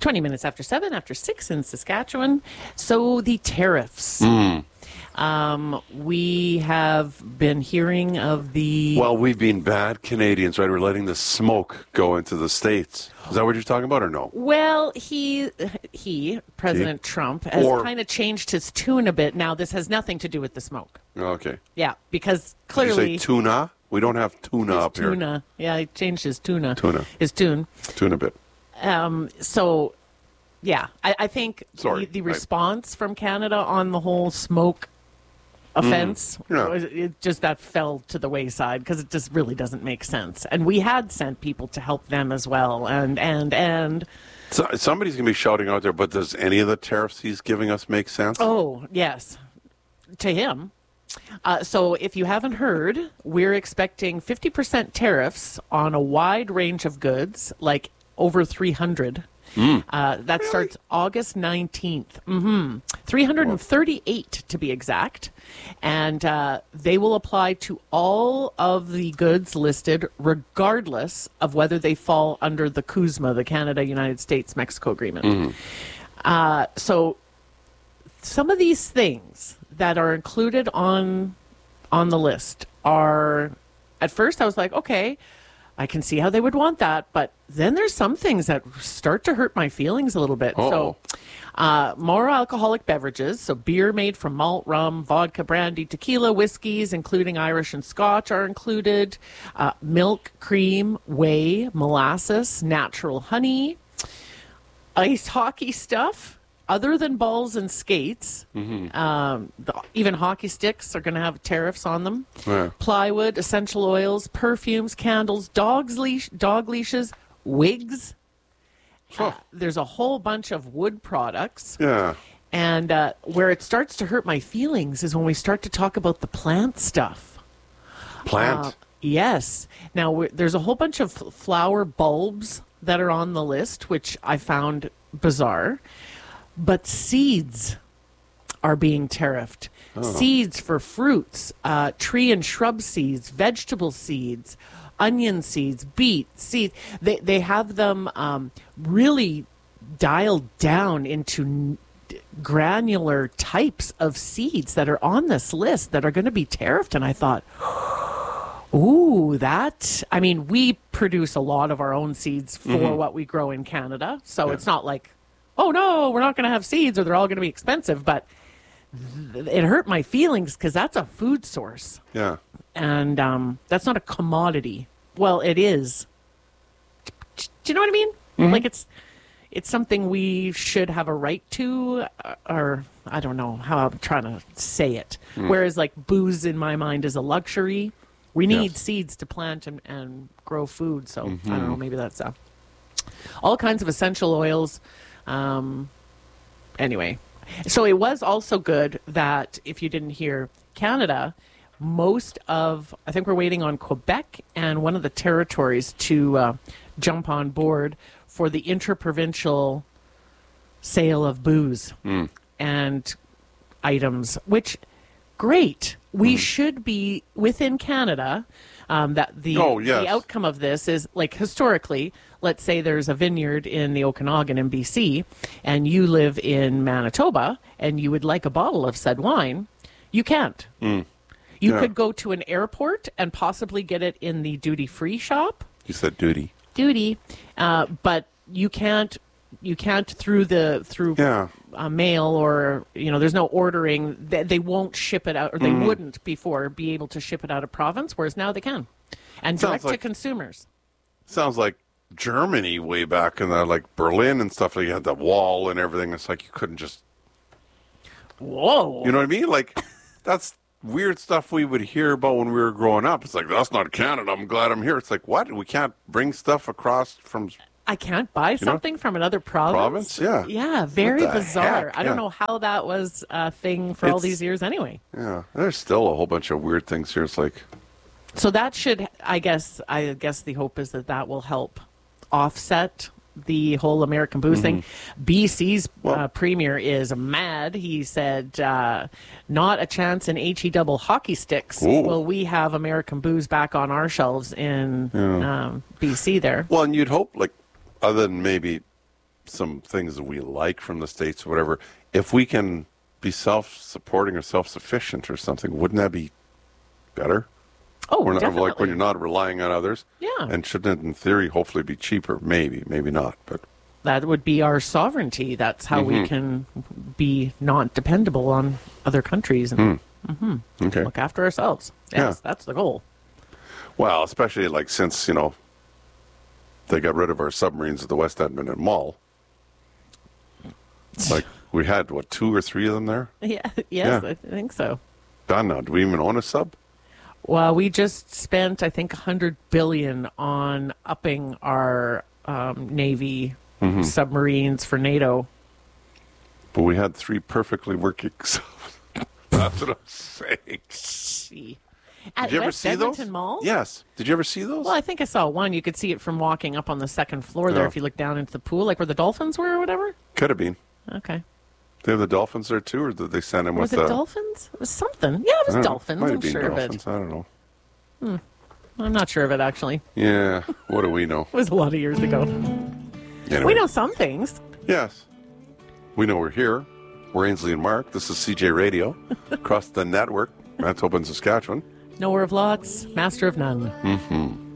20 minutes after 7, after 6 in Saskatchewan. So the tariffs. We have been hearing of the... Well, we've been bad Canadians, right? We're letting the smoke go into the States. Is that what you're talking about or no? Well, President Trump, has kind of changed his tune a bit. Now, this has nothing to do with the smoke. Okay. Yeah, because clearly... Did you say tuna? We don't have tuna up here. Tuna. Yeah, he changed his tuna. His tune. Tuna bit. So, yeah, I think the response from Canada on the whole smoke offense, it just that fell to the wayside because it just really doesn't make sense. And we had sent people to help them as well. And so somebody's going to be shouting out there, but does any of the tariffs he's giving us make sense? Oh, yes. To him. So if you haven't heard, we're expecting 50% tariffs on a wide range of goods, like over 300. That starts August 19th. 338 to be exact. And they will apply to all of the goods listed, regardless of whether they fall under the CUSMA, the Canada, United States, Mexico Agreement. So some of these things that are included on the list are, at first I was like, okay, I can see how they would want that, but then there's some things that start to hurt my feelings a little bit. So more alcoholic beverages, so beer made from malt, rum, vodka, brandy, tequila, whiskeys, including Irish and Scotch, are included. Milk, cream, whey, molasses, natural honey, ice hockey stuff, other than balls and skates. Even hockey sticks are going to have tariffs on them. Plywood, essential oils, perfumes, candles, dog leashes, wigs. There's a whole bunch of wood products. And where it starts to hurt my feelings is when we start to talk about the plant stuff. Yes. Now, there's a whole bunch of flower bulbs that are on the list, which I found bizarre. But seeds are being tariffed. Seeds for fruits, tree and shrub seeds, vegetable seeds, onion seeds, beet seeds. They have them really dialed down into granular types of seeds that are on this list that are going to be tariffed. And I thought, ooh, I mean, we produce a lot of our own seeds for what we grow in Canada. So it's not like, oh, no, we're not going to have seeds or they're all going to be expensive. But it hurt my feelings because that's a food source. Yeah. And that's not a commodity. Well, it is. Do you know what I mean? Like it's something we should have a right to, or I don't know how I'm trying to say it. Whereas like booze in my mind is a luxury. We need seeds to plant and grow food. So I don't know, maybe that's all kinds of essential oils. Anyway, so it was also good that, if you didn't hear, Canada, I think we're waiting on Quebec and one of the territories to jump on board for the interprovincial sale of booze and items, which, great. We should be within Canada. The outcome of this is, like, historically, let's say there's a vineyard in the Okanagan in BC and you live in Manitoba and you would like a bottle of said wine, you can't. You could go to an airport and possibly get it in the duty-free shop. You said duty. Duty. But you can't through mail, or there's no ordering. They won't ship it out, or they wouldn't before be able to ship it out of province, whereas now they can, and direct to consumers. Sounds like Germany way back in like Berlin and stuff. Like you had the wall and everything. It's like you couldn't just. Whoa. You know what I mean? Like that's weird stuff we would hear about when we were growing up. It's like, that's not Canada. I'm glad I'm here. It's like, what? We can't bring stuff across from. I can't buy something from another province? Yeah. Yeah, very bizarre. Heck? I don't know how that was a thing for all these years anyway. Yeah, there's still a whole bunch of weird things here. It's like. So that should, I guess the hope is that will help offset the whole American booze thing. BC's premier is mad. He said, not a chance in HE double hockey sticks. Will we have American booze back on our shelves in BC there? Well, and you'd hope, like, other than maybe some things that we like from the States or whatever, if we can be self-supporting or self-sufficient or something, wouldn't that be better? Oh, We're not, definitely. like when you're not relying on others. Yeah. And shouldn't it, in theory, hopefully be cheaper? Maybe not. But That would be our sovereignty. That's how Mm-hmm. we can be not dependable on other countries and okay. look after ourselves. Yes, that's the goal. Well, especially like since, they got rid of our submarines at the West Edmonton Mall. Like we had, 2 or 3 of them there? Yes, Yeah. I think so. Done now. Do we even own a sub? Well, we just spent, I think, $100 billion on upping our Navy submarines for NATO. But we had 3 perfectly working subs. That's what I'm saying. See. At Did you ever West see Edmonton those? Mall? Yes. Did you ever see those? Well, I think I saw one. You could see it from walking up on the second floor there Yeah. if you look down into the pool, like where the dolphins were or whatever. Could have been. Okay. They have the dolphins there too, or did they send them Was with it dolphins? It was something. Yeah, it was dolphins, Might have I'm been sure dolphins. of I don't know. it. I'm not sure of it, actually. Yeah. What do we know? It was a lot of years ago. Anyway. We know some things. Yes. We know we're here. We're Ainsley and Mark. This is CJ Radio across the network. Manitoba and Saskatchewan. Knower of lots, master of none.